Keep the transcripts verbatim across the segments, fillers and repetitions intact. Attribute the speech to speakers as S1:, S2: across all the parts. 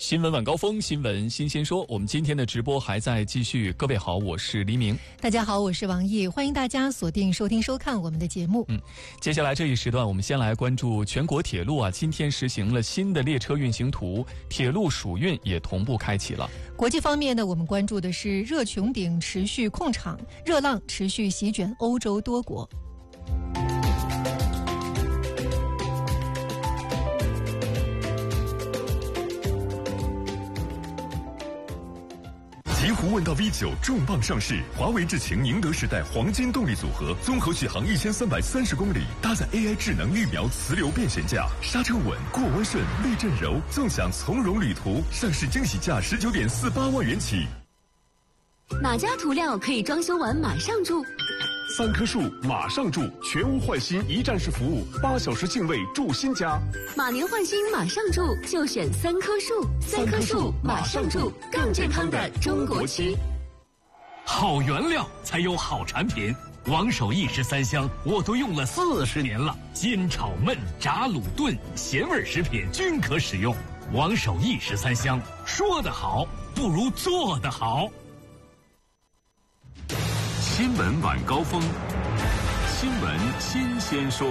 S1: 新闻晚高峰，新闻新鲜说。我们今天的直播还在继续。各位好，我是黎明。
S2: 大家好，我是王毅，欢迎大家锁定收听收看我们的节目。
S1: 嗯，接下来这一时段，我们先来关注全国铁路啊，今天实行了新的列车运行图，铁路暑运也同步开启了。
S2: 国际方面呢，我们关注的是热穹顶持续控场，热浪持续席卷欧洲多国。
S3: 极狐问道 V 九 重磅上市，华为智擎宁德时代黄金动力组合，综合续航一千三百三十公里，搭载 A I 智能预瞄磁流变悬架，刹车稳，过弯顺，避震柔，纵享从容旅途。上市惊喜价十九点四八万元起。
S4: 哪家涂料可以装修完马上住？
S5: 三棵树马上住，全屋换新一站式服务，八小时净位住新家。
S4: 马年换新马上住，就选三棵树。三棵树马上住，更健康的中国区。
S6: 好原料才有好产品，王守义十三香我都用了四十年了，煎炒焖炸卤炖咸味食品均可使用。王守义十三香，说得好不如做得好。
S3: 新闻晚高峰，新闻新鲜说。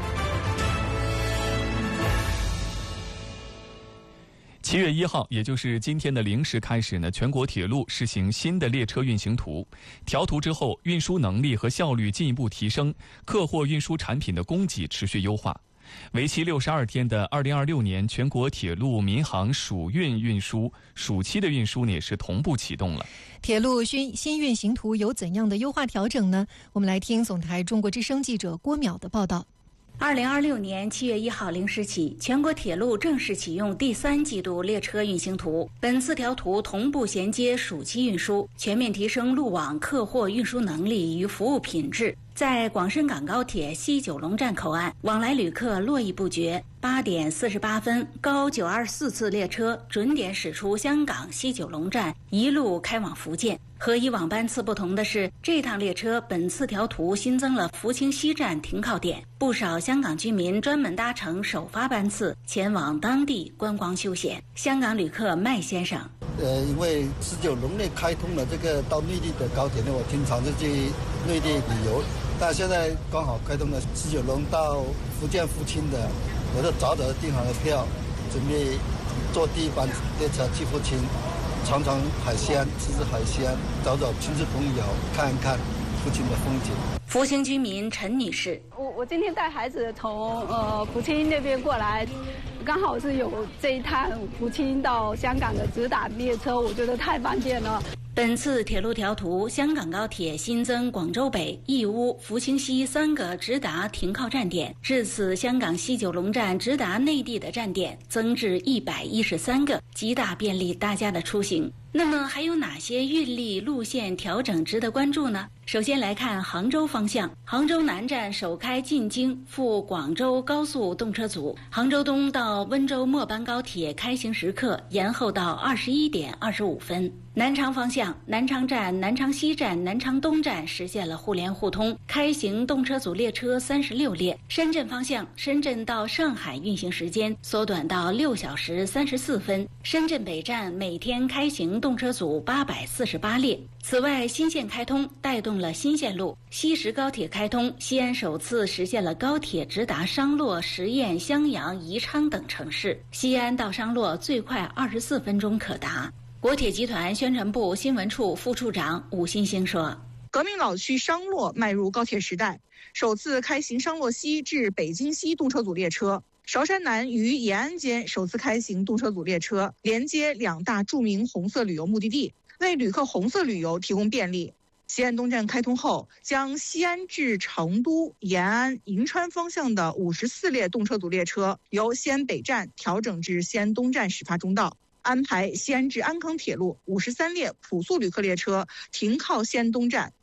S1: 七月一号，也就是今天的零时开始呢，全国铁路实行新的列车运行图。调图之后，运输能力和效率进一步提升，客货运输产品的供给持续优化。为期六十二天的二零二六年全国铁路民航暑运运输暑期的运输呢，也是同步启动了。
S2: 铁路新新运行图有怎样的优化调整呢？我们来听总台中国之声记者郭淼的报道。
S7: 二零二六年七月一号零时起，全国铁路正式启用第三季度列车运行图。本四条图同步衔接暑期运输，全面提升路网客货运输能力与服务品质。在广深港高铁西九龙站口岸，往来旅客络绎不绝。八点四十八分，高九二四次列车准点驶出香港西九龙站，一路开往福建。和以往班次不同的是，这趟列车本次条图新增了福清西站停靠点，不少香港居民专门搭乘首发班次前往当地观光休闲。香港旅客麦先生，
S8: 呃，因为西九龙内开通了这个到内地的高铁呢，我经常是去内地旅游，但现在刚好开通了西九龙到福建福清的，我就早早订好了票，准备坐第一班列车去福清，尝尝海鲜，吃吃海鲜，找找亲戚朋友，看一看福清的风景。
S7: 福清居民陈女士，
S9: 我我今天带孩子从呃福清那边过来，刚好是有这一趟福清到香港的直达列车，我觉得太方便了。
S7: 本次铁路调图，香港高铁新增广州北、义乌、福清西三个直达停靠站点，至此香港西九龙站直达内地的站点增至一百一十三个，极大便利大家的出行。那么还有哪些运力路线调整值得关注呢？首先来看杭州方向，杭州南站首开进京赴广州高速动车组，杭州东到温州末班高铁开行时刻延后到二十一点二十五分。南昌方向，南昌站、南昌西站、南昌东站实现了互联互通，开行动车组列车三十六列。深圳方向，深圳到上海运行时间缩短到六小时三十四分。深圳北站每天开行动车组八百四十八列。此外，新线开通带动了新线路，西石高铁开通，西安首次实现了高铁直达商洛、十堰、襄阳、宜昌等城市。西安到商洛最快二十四分钟可达。国铁集团宣传部新闻处副处长武新兴说，
S10: 革命老区商洛迈入高铁时代，首次开行商洛西至北京西动车组列车，韶山南与延安间首次开行动车组列车，连接两大著名红色旅游目的地，为旅客红色旅游提供便利。西安东站开通后，将西安至成都、延安、银川方向的五十四列动车组列车由西安北站调整至西安东站始发终到，安排西安至安康铁路五十三列普速旅客列车停靠西安东站，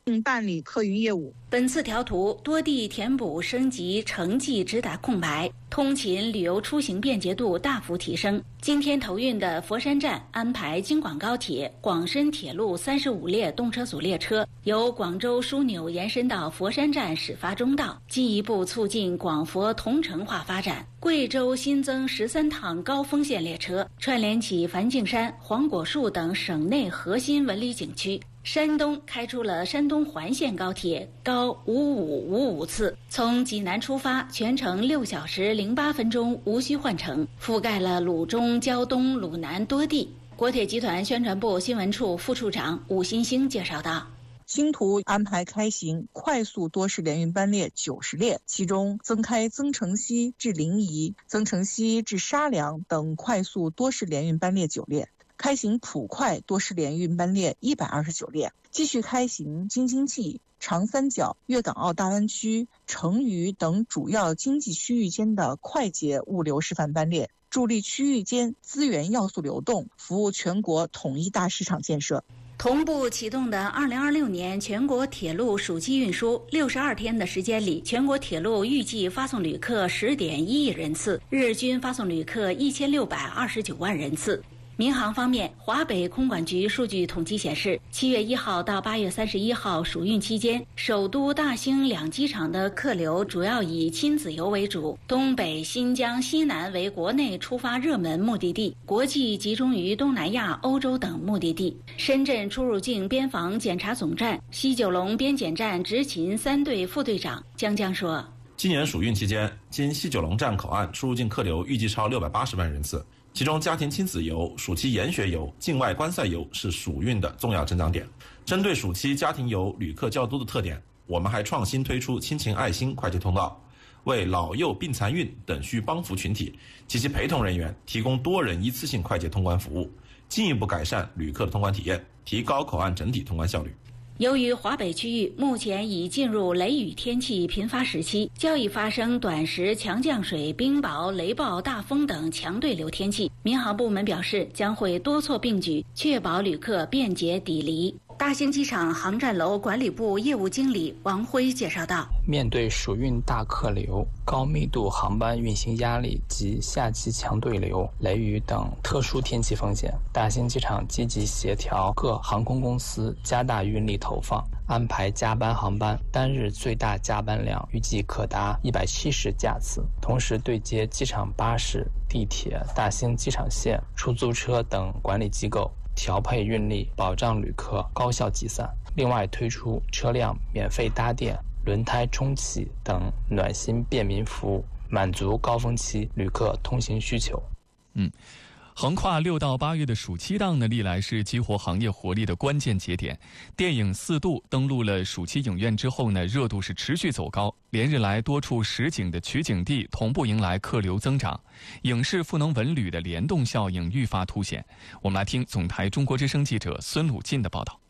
S10: 并办理客运业务。
S7: 本次调图多地填补升级城际直达空白，通勤旅游出行便捷度大幅提升。今天投运的佛山站安排京广高铁、广深铁路三十五列动车组列车由广州枢纽延伸到佛山站始发终到，进一步促进广佛同城化发展。贵州新增十三趟高风线列车，串联起梵净山、黄果树等省内核心文旅景区。山东开出了山东环线高铁，高五五五五次，从济南出发，全程六小时零八分钟，无需换乘，覆盖了鲁中、胶东、鲁南多地。国铁集团宣传部新闻处副处长武新兴介绍道。
S10: 星途安排开行快速多式联运班列九十列，其中增开增城西至临沂、增城西至沙梁等快速多式联运班列九列，开行普快多式联运班列一百二十九列，继续开行京津冀、长三角、粤港澳大湾区、成渝等主要经济区域间的快捷物流示范班列，助力区域间资源要素流动，服务全国统一大市场建设。
S7: 同步启动的二零二六年全国铁路暑期运输，六十二天的时间里，全国铁路预计发送旅客十点一亿人次，日均发送旅客一千六百二十九万人次。民航方面，华北空管局数据统计显示，七月一号到八月三十一号暑运期间，首都大兴两机场的客流主要以亲子游为主，东北、新疆、西南为国内出发热门目的地，国际集中于东南亚、欧洲等目的地。深圳出入境边防检查总站、西九龙边检站执勤三队副队长江江说，
S11: 今年暑运期间，经西九龙站口岸出入境客流预计超六百八十万人次，其中家庭亲子游、暑期研学游、境外观赛游是暑运的重要增长点。针对暑期家庭游旅客较多的特点，我们还创新推出亲情爱心快捷通道，为老幼病残孕等需帮扶群体及其陪同人员提供多人一次性快捷通关服务，进一步改善旅客的通关体验，提高口岸整体通关效率。
S7: 由于华北区域目前已进入雷雨天气频发时期，较易发生短时强降水、冰雹、雷暴、大风等强对流天气，民航部门表示将会多措并举，确保旅客便捷抵离。大兴机场航站楼管理部业务经理王辉介绍道，
S12: 面对暑运大客流、高密度航班运行压力及夏季强对流、雷雨等特殊天气风险，大兴机场积极协调各航空公司加大运力投放，安排加班航班，单日最大加班量预计可达一百七十架次，同时对接机场巴士、地铁、大兴机场线、出租车等管理机构，调配运力，保障旅客高效集散。另外推出车辆免费搭电、轮胎充气等暖心便民服务，满足高峰期旅客通行需求。
S1: 嗯，横跨六到八月的暑期档呢，历来是激活行业活力的关键节点。电影《四渡》登陆了暑期影院之后呢，热度是持续走高，连日来多处实景的取景地同步迎来客流增长，影视赋能文旅的联动效应愈发凸显。我们来听总台中国之声记者孙鲁进的报道。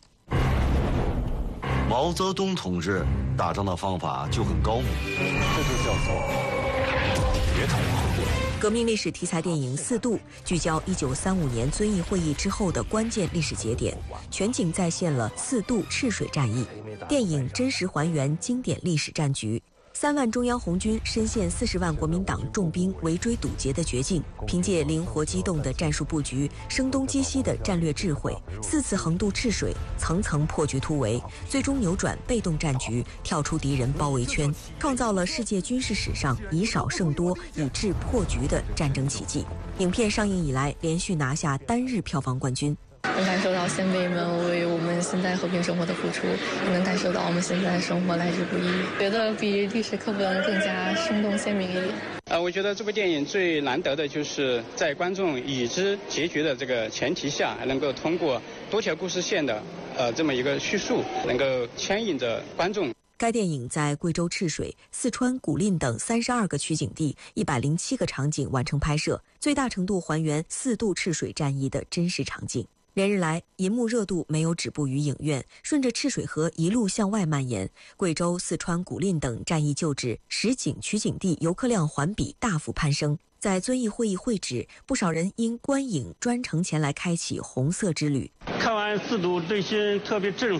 S13: 毛泽东同志打仗的方法就很高明，这就叫做别捅后腿。
S14: 革命历史题材电影《四渡》聚焦一九三五年遵义会议之后的关键历史节点，全景再现了四渡赤水战役。电影真实还原经典历史战局。三万中央红军深陷四十万国民党重兵围追堵截的绝境，凭借灵活机动的战术布局、声东击西的战略智慧，四次横渡赤水，层层破局突围，最终扭转被动战局，跳出敌人包围圈，创造了世界军事史上以少胜多、以智破局的战争奇迹。影片上映以来，连续拿下单日票房冠军。
S15: 能感受到先辈们为我们现在和平生活的付出，也能感受到我们现在生活来之不易，觉得比历史课本更加生动鲜明一点。
S16: 呃，我觉得这部电影最难得的就是在观众已知结局的这个前提下，能够通过多条故事线的呃这么一个叙述，能够牵引着观众。
S14: 该电影在贵州赤水、四川古蔺等三十二个取景地、一百零七个场景完成拍摄，最大程度还原四渡赤水战役的真实场景。连日来，银幕热度没有止步于影院，顺着赤水河一路向外蔓延。贵州、四川古蔺等战役旧址、实景取景地游客量环比大幅攀升。在遵义会议会址，不少人因观影专程前来开启红色之旅。
S17: 看完四渡，内心特别震撼，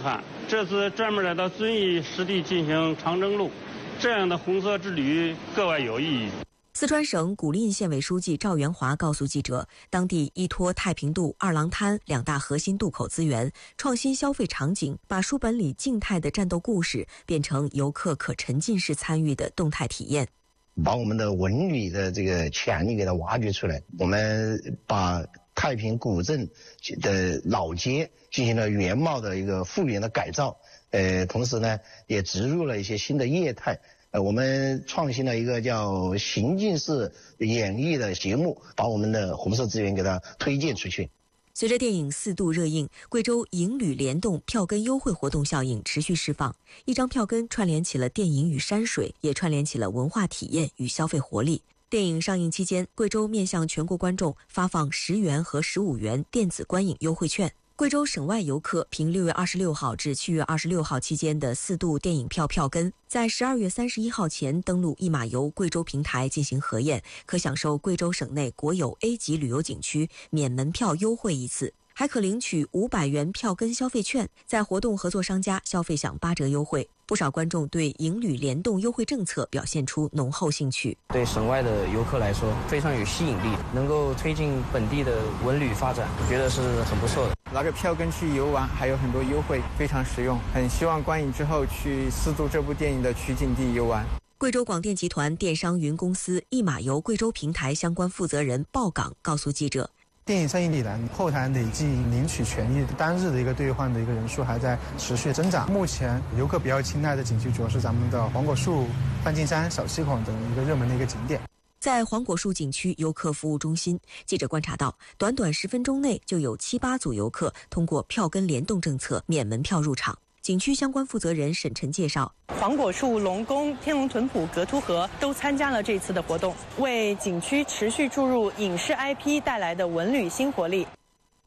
S17: 这次专门来到遵义实地进行长征路，这样的红色之旅格外有意义。
S14: 四川省古蔺县委书记赵元华告诉记者，当地依托太平渡、二郎滩两大核心渡口资源，创新消费场景，把书本里静态的战斗故事变成游客可沉浸式参与的动态体验。
S18: 把我们的文旅的这个潜力给它挖掘出来，我们把太平古镇的老街进行了原貌的一个复原的改造，呃，同时呢，也植入了一些新的业态。呃，我们创新了一个叫情境式演绎的节目，把我们的红色资源给它推荐出去。
S14: 随着电影四渡热映，贵州影旅联动票根优惠活动效应持续释放，一张票根串联起了电影与山水，也串联起了文化体验与消费活力。电影上映期间，贵州面向全国观众发放十元和十五元电子观影优惠券。贵州省外游客凭六月二十六号至七月二十六号期间的四渡电影票票根，在十二月三十一号前登录一马游贵州平台进行核验，可享受贵州省内国有 A 级旅游景区免门票优惠一次，还可领取五百元票根消费券，在活动合作商家消费享八折优惠。不少观众对影旅联动优惠政策表现出浓厚兴趣。
S19: 对省外的游客来说非常有吸引力，能够推进本地的文旅发展，我觉得是很不错的。
S20: 拿着票根去游玩，还有很多优惠，非常实用。很希望观影之后去四渡这部电影的取景地游玩。
S14: 贵州广电集团电商云公司一马游贵州平台相关负责人鲍岗告诉记者，
S21: 电影上映以来，后台累计领取权益单日的一个兑换的一个人数还在持续增长。目前游客比较青睐的景区主要是咱们的黄果树、梵净山、小溪口等一个热门的一个景点。
S14: 在黄果树景区游客服务中心，记者观察到，短短十分钟内就有七八组游客通过票根联动政策免门票入场。景区相关负责人沈晨介绍，
S22: 黄果树、龙宫、天龙屯堡、格凸河都参加了这次的活动，为景区持续注入影视 I P 带来的文旅新活力。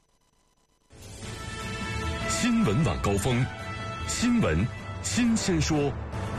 S3: 新闻晚高峰，新闻新鲜说。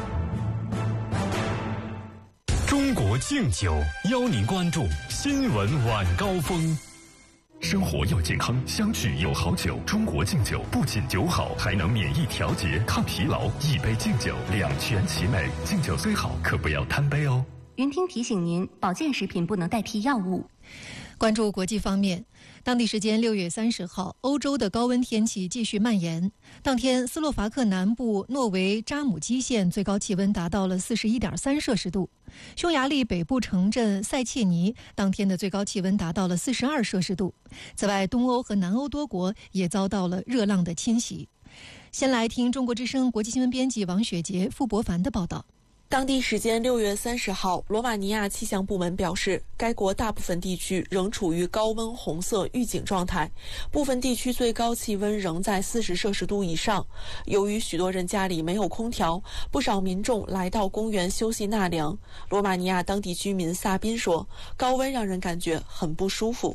S3: 中国敬酒邀您关注新闻晚高峰。生活要健康，相聚有好酒。中国敬酒不仅酒好，还能免疫调节、抗疲劳。一杯敬酒，两全其美。敬酒虽好，可不要贪杯哦。
S4: 云听提醒您，保健食品不能代替药物。
S2: 关注国际方面，当地时间六月三十号，欧洲的高温天气继续蔓延。当天，斯洛伐克南部诺维扎姆基县最高气温达到了四十一点三摄氏度。匈牙利北部城镇塞切尼当天的最高气温达到了四十二摄氏度。此外，东欧和南欧多国也遭到了热浪的侵袭。先来听中国之声国际新闻编辑王雪杰、傅博凡的报道。
S23: 当地时间六月三十号，罗马尼亚气象部门表示，该国大部分地区仍处于高温红色预警状态，部分地区最高气温仍在四十摄氏度以上。由于许多人家里没有空调，不少民众来到公园休息纳凉。罗马尼亚当地居民萨宾说，高温让人感觉很不舒服。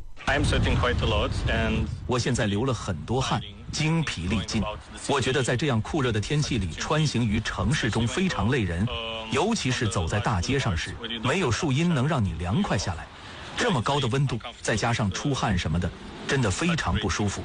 S6: 我现在流了很多汗，精疲力尽。我觉得在这样酷热的天气里穿行于城市中非常累人，尤其是走在大街上时，没有树荫能让你凉快下来。这么高的温度，再加上出汗什么的，真的非常不舒服。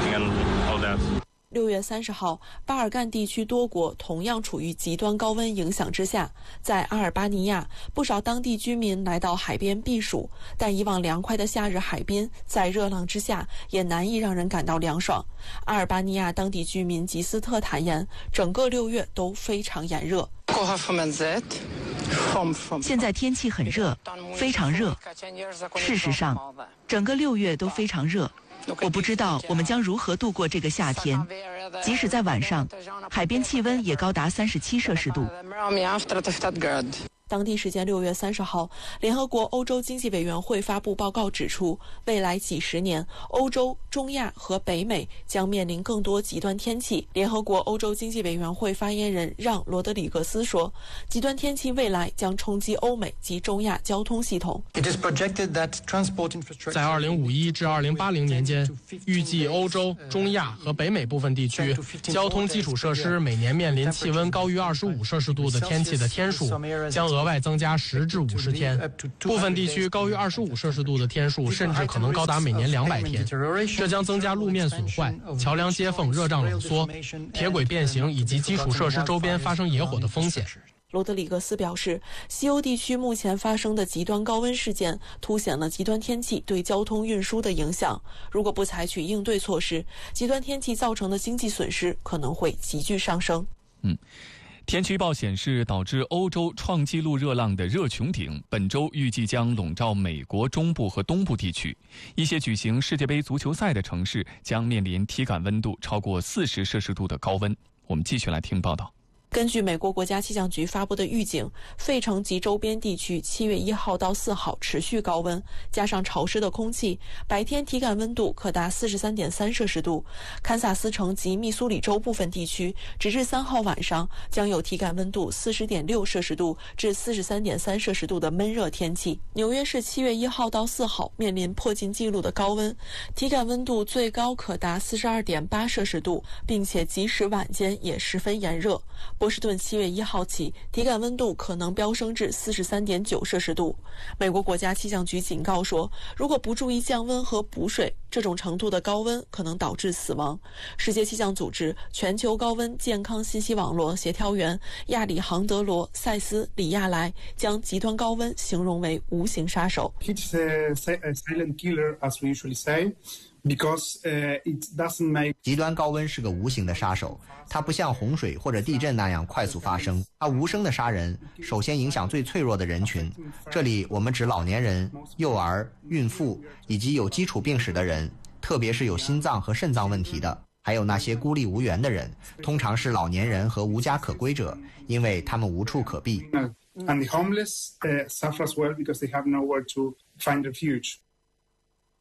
S23: 六月三十号，巴尔干地区多国同样处于极端高温影响之下。在阿尔巴尼亚，不少当地居民来到海边避暑，但以往凉快的夏日海滨，在热浪之下也难以让人感到凉爽。阿尔巴尼亚当地居民吉斯特坦言，整个六月都非常炎热。
S24: 现在天气很热，非常热。事实上，整个六月都非常热。我不知道我们将如何度过这个夏天，即使在晚上，海边气温也高达三十七摄氏度。
S23: 当地时间六月三十号，联合国欧洲经济委员会发布报告指出，未来几十年，欧洲、中亚和北美将面临更多极端天气。联合国欧洲经济委员会发言人让·罗德里格斯说，极端天气未来将冲击欧美及中亚交通系统。
S25: 在二零五一至二零八零年间，预计欧洲、中亚和北美部分地区交通基础设施每年面临气温高于二十五摄氏度的天气的天数将额额外增加十至五十天，部分地区高于二十五摄氏度的天数甚至可能高达每年两百天。这将增加路面损坏、桥梁接缝、热胀冷缩、铁轨变形以及基础设施周边发生野火的风险。
S23: 罗德里格斯表示，西欧地区目前发生的极端高温事件凸显了极端天气对交通运输的影响。如果不采取应对措施，极端天气造成的经济损失可能会急剧上升。
S1: 嗯。天气预报显示，导致欧洲创纪录热浪的热穹顶本周预计将笼罩美国中部和东部地区，一些举行世界杯足球赛的城市将面临体感温度超过四十摄氏度的高温。我们继续来听报道。
S23: 根据美国国家气象局发布的预警，费城及周边地区七月一号到四号持续高温，加上潮湿的空气，白天体感温度可达四十三点三摄氏度。堪萨斯城及密苏里州部分地区，直至三号晚上将有体感温度四十点六摄氏度至四十三点三摄氏度的闷热天气。纽约市七月一号到四号面临破纪纪录的高温，体感温度最高可达四十二点八摄氏度，并且即使晚间也十分炎热。波士顿七月一号起，体感温度可能飙升至四十三点九摄氏度。美国国家气象局警告说，如果不注意降温和补水，这种程度的高温可能导致死亡。世界气象组织全球高温健康信息网络协调员亚里杭德罗·塞斯·里亚莱将极端高温形容为无形杀手。
S5: It's a silent killer, as we usually say. Because, uh, it doesn't make...
S8: 极端高温是个无形的杀手，它不像洪水或者地震那样快速发生，它无声的杀人，首先影响最脆弱的人群。这里我们指老年人、幼儿、孕妇以及有基础病史的人，特别是有心脏和肾脏问题的，还有那些孤立无援的人，通常是老年人和无家可归者，因为他们无处可避。
S5: And the homeless uh, suffer as well because they have nowhere to find refuge.